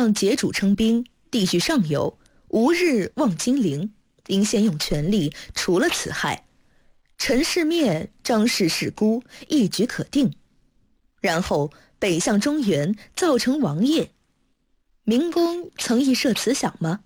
将结主称兵，地据上游，吾日望金陵，应先用全力除了此害。陈氏灭，张氏是孤，一举可定。然后北向中原，造成王业。明公曾亦设此想吗？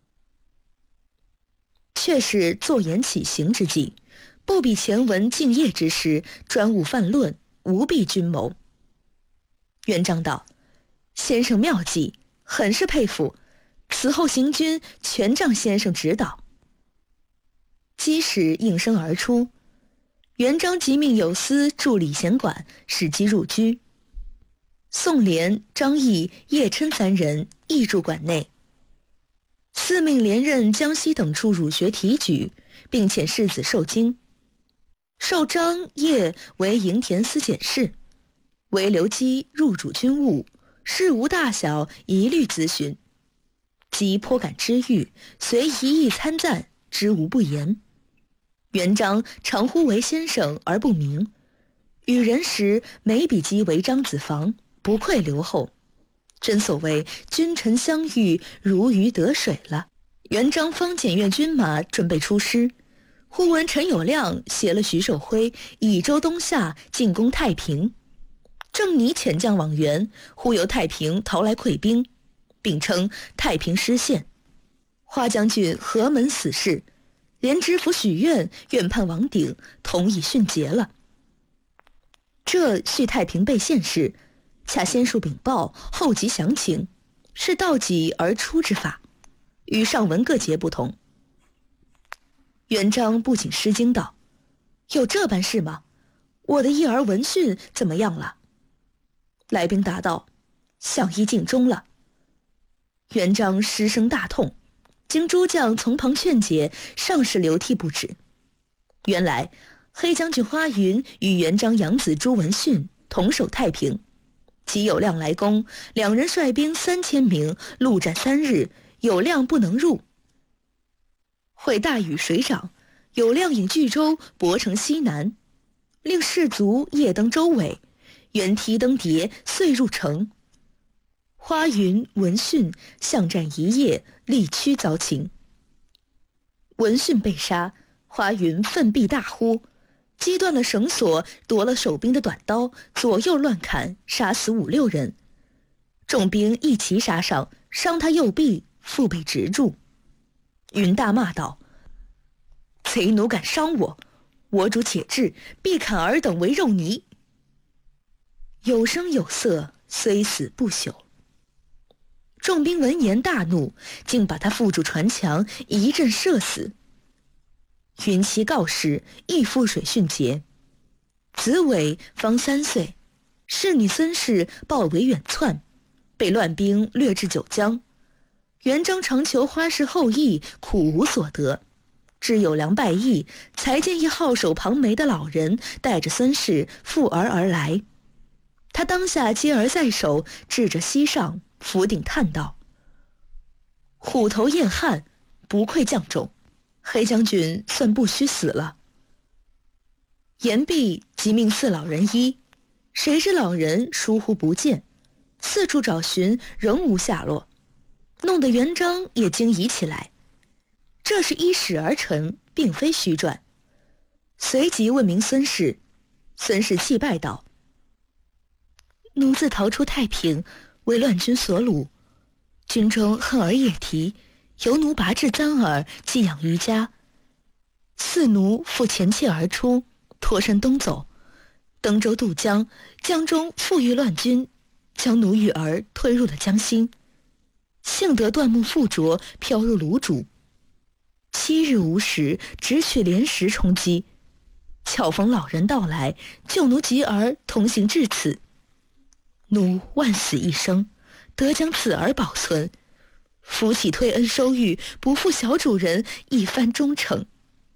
却是坐言起行之际，不比前文敬业之时，专务泛论，无避军谋。元璋道：先生妙计，很是佩服，此后行军全仗先生指导。机使应声而出，元璋即命有司助理贤管，使机入居。宋濂、张毅、叶琛三人亦住馆内。四命连任江西等处儒学提举，并遣世子受经。授张叶为营田司检事，唯留基入主军务，事无大小一律咨询。即颇感知遇，遂一意参赞，知无不言。元璋常呼为先生而不明，与人时每比基为张子房，不愧留后。真所谓君臣相遇，如鱼得水了。元璋方检阅军马，准备出师，忽闻陈友谅携了徐寿辉以州东下进攻太平。正拟遣将往援，忽由太平逃来溃兵，并称太平失陷。花将军何门死事，连知府许愿，愿判王鼎，同意训诫了。这续太平被陷事，恰先书禀报，后即详情，是道己而出之法，与上文各节不同。元璋不仅失惊道：有这般事吗？我的一儿闻讯怎么样了？来宾答道：相依尽忠了。元璋失声大痛，经诸将从旁劝解，尚是流涕不止。原来黑将军花云与元璋养子朱闻讯同守太平，其友谅来攻，两人率兵3000名，陆战3日，友谅不能入。会大雨水涨，友谅引巨舟泊城西南，令士卒夜登舟尾，原梯登叠，遂入城。花云、闻讯相战一夜，力屈遭擒。闻讯被杀，花云奋臂大呼，击断了绳索，夺了守兵的短刀，左右乱砍，杀死5、6人。众兵一齐杀上，伤他右臂，腹被直住。云大骂道：贼奴敢伤我，我主且至，必砍尔等为肉泥。有声有色，虽死不朽。众兵闻言大怒，竟把他缚住船墙，一阵射死。云其告示，亦覆水训诫。子伟方3岁，侍女孙氏抱为远窜，被乱兵掠至九江。元璋常求花氏后裔，苦无所得。至友谅败意，才见一好守庞眉的老人带着孙氏负儿而来。他当下接儿在手，掷着膝上，俯顶叹道：虎头燕汉，不愧将种，黑将军算不虚死了。言毕，即命4老人医，谁知老人疏忽不见，四处找寻，仍无下落，弄得元璋也惊疑起来。这是依史而成，并非虚传。随即问明孙氏，孙氏泣拜道：奴自逃出太平，为乱军所虏，军中恨儿夜啼，由奴拔至簪耳，寄养于家。四奴复前切而出，脱身东走，登舟渡江，江中复遇乱军，将奴与儿推入了江心。幸得断木附着，飘入卤煮。7日无食，只取连食充饥。巧逢老人到来，救奴及儿同行至此。奴万死一生，得将此儿保存。夫岂推恩收玉，不负小主人一番忠诚。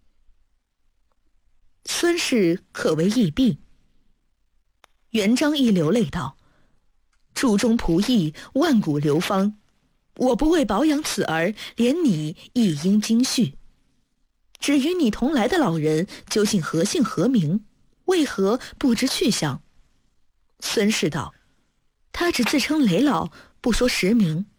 孙氏可谓义毕。元璋亦流泪道：铸中仆役，万古流芳。我不为保养此儿，连你亦应精恤。只与你同来的老人，究竟何姓何名？为何不知去向？孙氏道：他只自称雷老，不说实名。